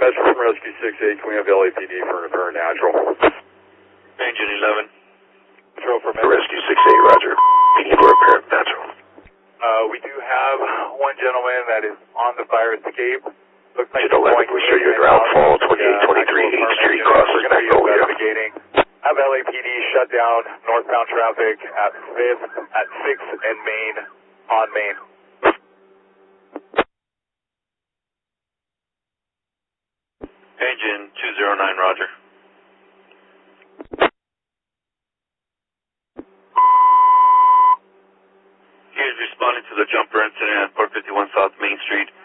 Dispatcher from Rescue 68, can we have LAPD for repair natural? Engine 11. Control for Rescue 68, roger. PD for repair natural. We do have one gentleman that is on the fire escape. Looks like Unit 11, we show your ground fall 2823 8th Street crosses Magnolia. Have LAPD shut down northbound traffic at 5th, at 6th and Main, on Main. Engine 209, roger. He is responding to the jumper incident at 451 South Main Street.